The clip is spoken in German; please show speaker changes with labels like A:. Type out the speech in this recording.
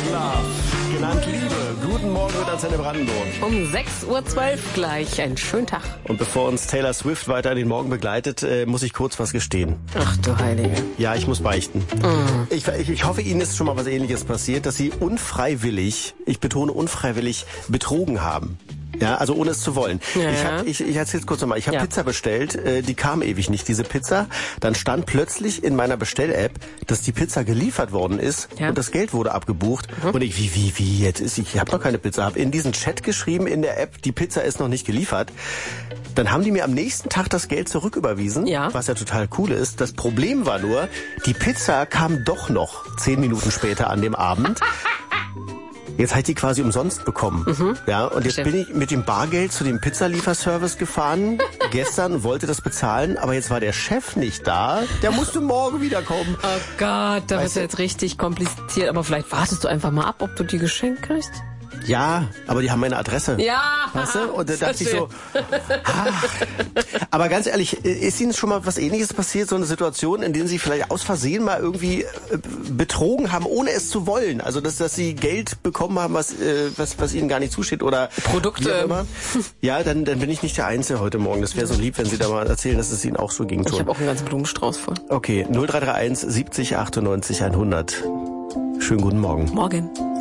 A: Love, genannt Liebe. Guten Morgen mit Antenne Brandenburg.
B: Um 6.12 Uhr gleich. Einen schönen Tag.
A: Und bevor uns Taylor Swift weiter in den Morgen begleitet, muss ich kurz was gestehen.
B: Ach du Heilige.
A: Ja, ich muss beichten. Ich hoffe, Ihnen ist schon mal was Ähnliches passiert, dass Sie unfreiwillig, ich betone unfreiwillig, betrogen haben. Ja, also ohne es zu wollen.
B: Ja.
A: Ich erzähl's kurz nochmal. Ich habe Pizza bestellt, die kam ewig nicht, diese Pizza. Dann stand plötzlich in meiner Bestell-App, dass die Pizza geliefert worden ist und das Geld wurde abgebucht. Und ich, wie jetzt ist ich habe noch keine Pizza. Habe in diesen Chat geschrieben in der App, die Pizza ist noch nicht geliefert. Dann haben die mir am nächsten Tag das Geld zurücküberwiesen, was ja total cool ist. Das Problem war nur, die Pizza kam doch noch 10 Minuten später an dem Abend. Jetzt habe ich die quasi umsonst bekommen. Ja, und jetzt bin ich mit dem Bargeld zu dem Pizzalieferservice gefahren gestern, wollte das bezahlen, aber jetzt war der Chef nicht da. Der musste morgen wiederkommen.
B: Oh Gott, da wird jetzt richtig kompliziert. Aber vielleicht wartest du einfach mal ab, ob du die geschenkt kriegst.
A: Ja, aber die haben meine Adresse.
B: Ja.
A: Weißt du? Und da dachte ich so, aber ganz ehrlich, ist Ihnen schon mal was Ähnliches passiert? So eine Situation, in der Sie vielleicht aus Versehen mal irgendwie betrogen haben, ohne es zu wollen? Also, dass Sie Geld bekommen haben, was Ihnen gar nicht zusteht oder
B: Produkte.
A: Wie auch immer. Ja, dann bin ich nicht der Einzige heute Morgen. Das wäre so lieb, wenn Sie da mal erzählen, dass es Ihnen auch so ging.
B: Ich habe auch einen ganzen Blumenstrauß voll.
A: Okay, 0331 70 98 100. Schönen guten Morgen.
B: Morgen.